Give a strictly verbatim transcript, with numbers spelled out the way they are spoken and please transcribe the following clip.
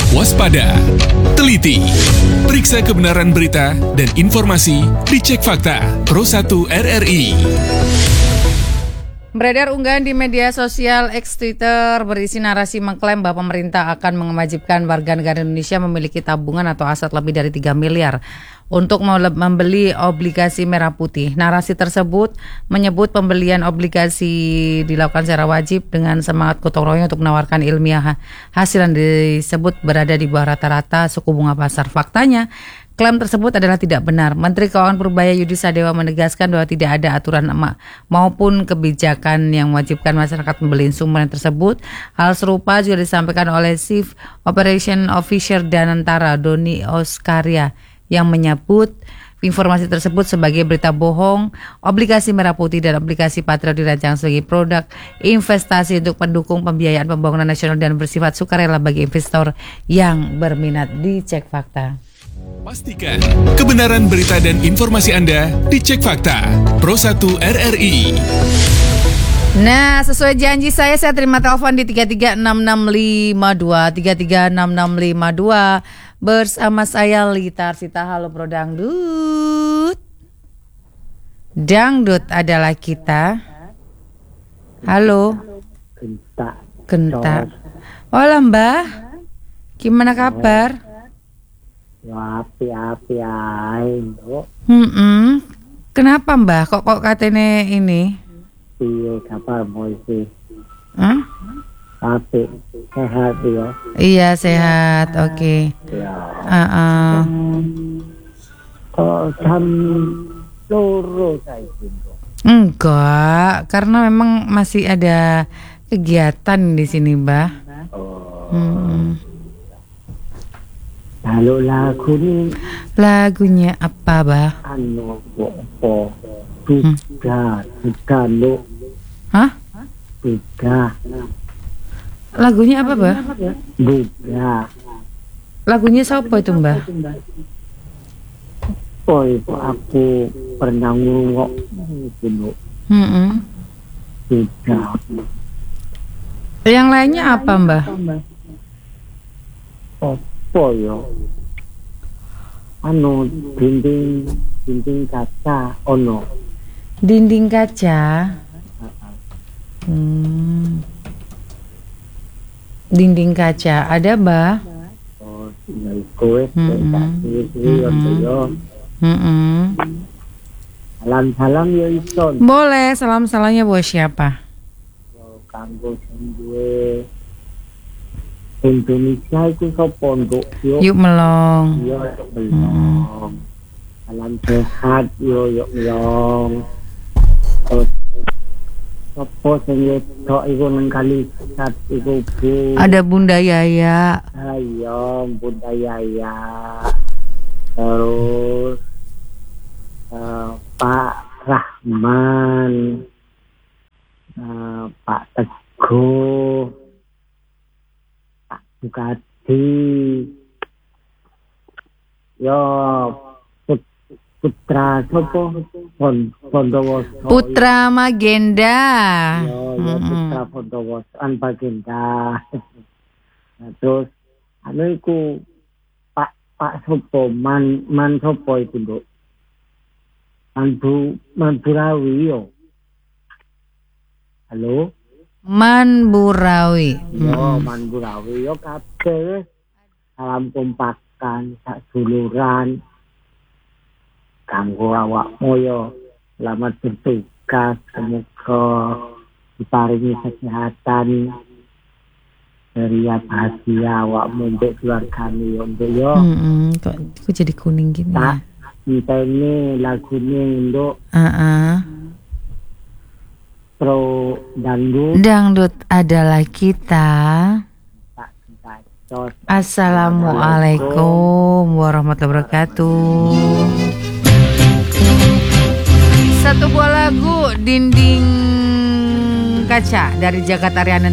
waspada, teliti, periksa kebenaran berita dan informasi di Cek Fakta Pro satu R R I. Beredar unggahan di media sosial X Twitter berisi narasi mengklaim bahwa pemerintah akan mewajibkan warga negara Indonesia memiliki tabungan atau aset lebih dari tiga miliar untuk membeli obligasi merah putih. Narasi tersebut menyebut pembelian obligasi dilakukan secara wajib dengan semangat gotong royong untuk menawarkan ilmiah hasil yang disebut berada di bawah rata-rata suku bunga pasar. Faktanya, klaim tersebut adalah tidak benar. Menteri Keuangan Purbaya Yudi Sadewa menegaskan bahwa tidak ada aturan maupun kebijakan yang mewajibkan masyarakat membeli instrumen tersebut. Hal serupa juga disampaikan oleh Chief Operation Officer Danantara Doni Oskaria yang menyebut informasi tersebut sebagai berita bohong. Obligasi merah putih dan obligasi Patriot dirancang sebagai produk investasi untuk pendukung pembiayaan pembangunan nasional dan bersifat sukarela bagi investor yang berminat. Di Cek Fakta. Pastikan kebenaran berita dan informasi Anda di Cek Fakta Pro satu R R I. Nah, sesuai janji saya, saya terima telepon di tiga tiga enam enam lima dua, tiga tiga enam enam lima dua bersama saya Lita Arsita. Halo Bro Dangdut. Dangdut adalah kita. Halo. Kenta. Kenta. Hola Mbah. Gimana kabar? Api-api ayo. Hmm. Kenapa Mbah? Kok kok katene ini? Piye kabar Moisi? Hah? Api sehat ya. Iya sehat, oke. Okay. Ya. Uh-uh. Kok jam loro saiki? Enggak, karena memang masih ada kegiatan di sini, Mbah. Oh. Hmm. Lalu lagu ni lagunya apa, Bah? Anu apa? Buka, buka lo. Hah? Buka. Lagunya apa, Bah? Buka. Lagunya siapa itu, Mbah? Oh, itu aku pernah ngungok gitu. Heeh. Buka. Yang lainnya apa, Mbah? Apa ya? Anu dinding dinding kaca ono. Dinding kaca. Hmm. Dinding kaca ada, Bah? Oh, tinggal kowe Heeh. Salam-salam ya Ison. Boleh, salam-salamnya buat siapa? Yo kanggo sing duwe Indonesia itu sapa nduk yo. Yuk melong. Yo belum. Salam sehat yo yo melong. Terus sapa sing wedok iku nang kali sat iku Bu. Ada Bunda Yaya. Ayo Bunda Yaya. Terus uh, Pak Rahman, uh, Pak Teguh, Pak Bukati, yo put, Putra Sopo, Bondowoso, Putra Magenda. yo, yo Putra Bondowoso, an Bagenda. Nah, terus anu iku Pak Pak Sopo, Man Man Sopo itu Nduk. Manbu Manburawi yo. Halo. Manburawi. Yo Manburawi yo kabeh. Salam kompakan sak duluran. Kanggo awakmu yo selamat bertugas, semoga diparingi kesehatan, ceria bahagia awakmu untuk keluargane yo Nduk yo. Heeh, kok kok jadi kuning gini ya? Ini lagunya Nduk. Heeh. Pro Dangdut. Dangdut adalah kita. Pak Bacot. Assalamualaikum warahmatullahi wabarakatuh. Satu buah lagu Dinding Kaca dari Jagat Ariana.